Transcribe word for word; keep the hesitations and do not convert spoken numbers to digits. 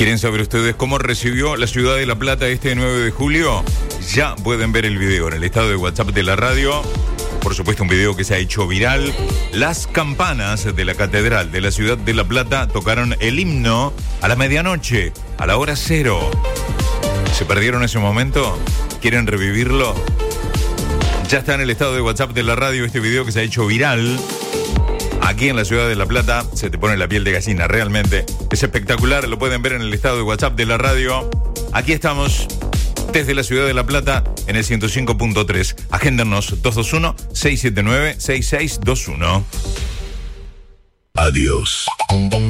¿Quieren saber ustedes cómo recibió la ciudad de La Plata este nueve de julio? Ya pueden ver el video en el estado de WhatsApp de la radio. Por supuesto, un video que se ha hecho viral. Las campanas de la catedral de la ciudad de La Plata tocaron el himno a la medianoche, a la hora cero. ¿Se perdieron ese momento? ¿Quieren revivirlo? Ya está en el estado de WhatsApp de la radio este video que se ha hecho viral. Aquí en la ciudad de La Plata se te pone la piel de gallina, realmente. Es espectacular, lo pueden ver en el estado de WhatsApp de la radio. Aquí estamos, desde la ciudad de La Plata, en el ciento cinco punto tres. Agéndanos dos dos uno, seis siete nueve, seis seis dos uno. Adiós.